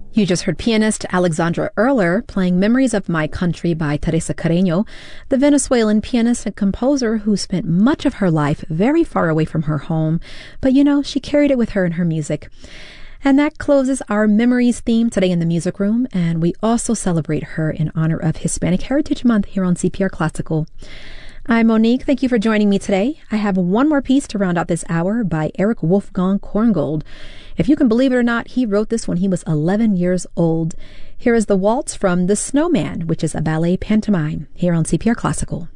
You just heard pianist Alexandra Erler playing Memories of My Country by Teresa Carreño, the Venezuelan pianist and composer who spent much of her life very far away from her home, but she carried it with her in her music. And that closes our Memories theme today in the Music Room, and we also celebrate her in honor of Hispanic Heritage Month here on CPR Classical. I'm Monique. Thank you for joining me today. I have one more piece to round out this hour by Eric Wolfgang Korngold. If you can believe it or not, he wrote this when he was 11 years old. Here is the waltz from The Snowman, which is a ballet pantomime here on CPR Classical.